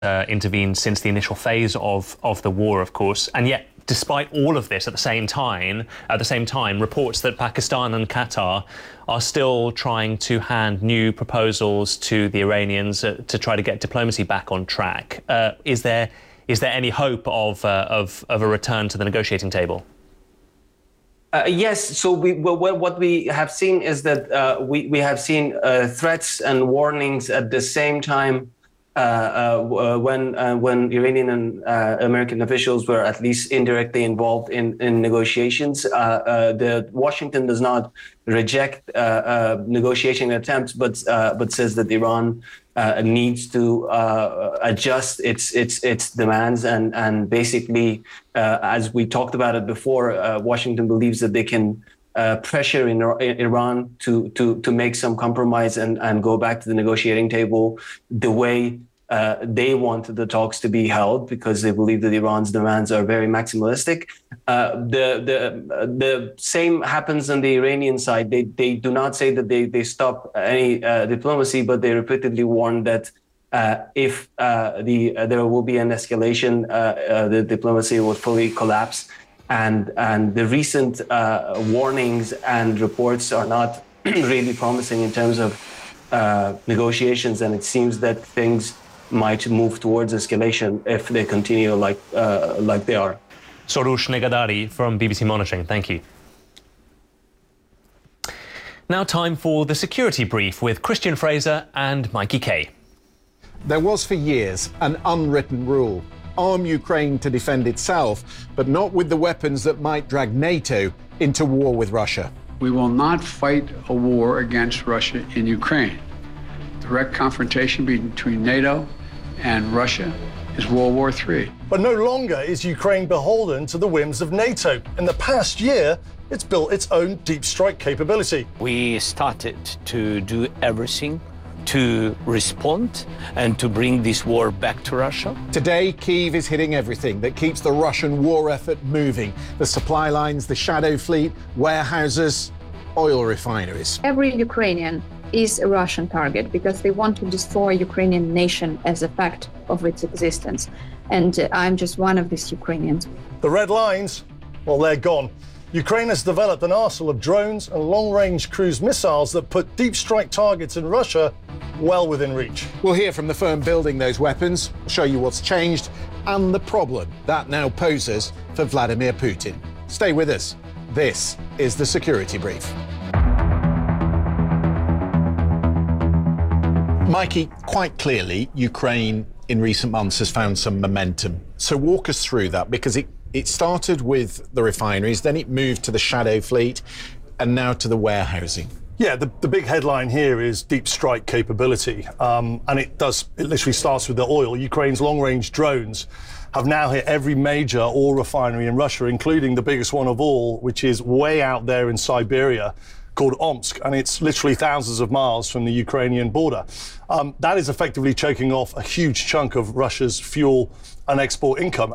intervened since the initial phase of the war, of course, and yet, despite all of this, at the same time, reports that Pakistan and Qatar are still trying to hand new proposals to the Iranians to try to get diplomacy back on track. Is there any hope of a return to the negotiating table? Yes. So what we have seen is that we have seen threats and warnings at the same time when Iranian and American officials were at least indirectly involved in negotiations. The Washington does not reject negotiation attempts, but says that Iran needs to adjust its demands and basically, as we talked about it before, Washington believes that they can pressure in Iran to make some compromise and go back to the negotiating table the way they want the talks to be held, because they believe that Iran's demands are very maximalistic. The same happens on the Iranian side. They do not say that they stop any diplomacy, but they repeatedly warn that if there will be an escalation, the diplomacy will fully collapse. And the recent warnings and reports are not really promising in terms of negotiations, and it seems that things might move towards escalation if they continue like they are. Soroush Negadari from BBC Monitoring, thank you. Now time for the security brief with Christian Fraser and Mikey Kay. There was for years an unwritten rule. Arm Ukraine to defend itself, but not with the weapons that might drag NATO into war with Russia. We will not fight a war against Russia in Ukraine. Direct confrontation between NATO and Russia is World War III. But no longer is Ukraine beholden to the whims of NATO. In the past year, it's built its own deep strike capability. We started to do everything to respond and to bring this war back to Russia. Today, Kyiv is hitting everything that keeps the Russian war effort moving. The supply lines, the shadow fleet, warehouses, oil refineries. Every Ukrainian is a Russian target because they want to destroy Ukrainian nation as a fact of its existence. And I'm just one of these Ukrainians. The red lines, well, they're gone. Ukraine has developed an arsenal of drones and long-range cruise missiles that put deep strike targets in Russia well within reach. We'll hear from the firm building those weapons, show you what's changed and the problem that now poses for Vladimir Putin. Stay with us. This is the Security Brief. Mikey, quite clearly, Ukraine in recent months has found some momentum. So walk us through that, because it started with the refineries, then it moved to the shadow fleet, and now to the warehousing. Yeah, the big headline here is deep strike capability, and it literally starts with the oil. Ukraine's long-range drones have now hit every major oil refinery in Russia, including the biggest one of all, which is way out there in Siberia, called Omsk, and it's literally thousands of miles from the Ukrainian border. That is effectively choking off a huge chunk of Russia's fuel and export income.